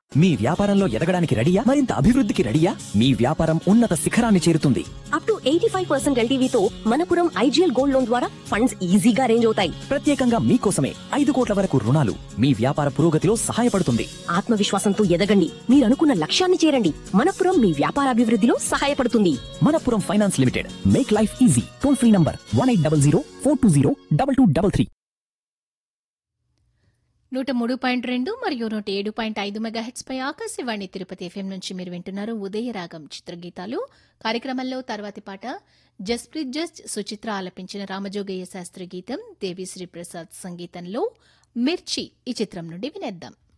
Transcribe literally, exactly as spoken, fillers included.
మీ వ్యాపారంలో ఎదగడానికి రెడీయా? మరింత అభివృద్ధికి రెడీయా? మీ వ్యాపారం ఉన్నత శిఖరాన్ని చేరుతుంది. Up to eighty five percent ఎల్టీవీతో Manappuram IGL gold loan ద్వారా ఫండ్స్ ఈజీగా అరేంజ్ అవుతాయి. ప్రత్యేకంగా మీకోసమే ఐదు కోట్ల వరకు రుణాలు మీ వ్యాపార పురోగతిలో సహాయపడుతుంది. ఆత్మవిశ్వాసంతో ఎదగండి, మీరు అనుకున్న లక్ష్యాన్ని చేరండి. మనపురం మీ వ్యాపార అభివృద్ధిలో సహాయపడుతుంది. Manappuram finance limited, make life easy. Toll free number one eight double zero four two zero double two double three. నూట మూడు పాయింట్ రెండు మరియు నూట ఏడు పాయింట్ ఐదు మెగాహెట్స్ పై ఆకాశవాణి తిరుపతి ఎఫ్ఎం నుంచి మీరు వింటున్నారు ఉదయరాగం చిత్రగీతాలు కార్యక్రమంలో తర్వాతి పాట జస్ప్రీత్ జస్ట్ సుచిత్ర ఆలపించిన రామజోగయ్య శాస్త్రి గీతం దేవిశ్రీ ప్రసాద్ సంగీతంలో మిర్చి ఈ చిత్రం నుండి వినేద్దాం.